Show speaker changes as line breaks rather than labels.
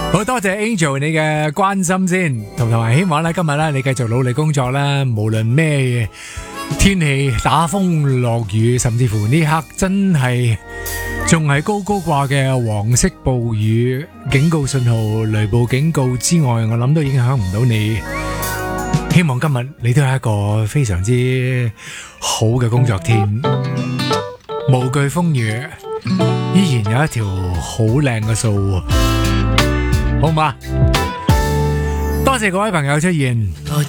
好多謝 Angel 你嘅關心先，同埋希望咧今日咧你繼續努力工作啦，無論咩天氣打風落雨，甚至乎呢刻真係仲係高高掛嘅黃色暴雨警告信號、雷暴警告之外，我諗都影響唔到你。希望今日你都係一個非常之好嘅工作天，無懼風雨，依然有一條好靚嘅數，好嗎？多謝各位朋友出現。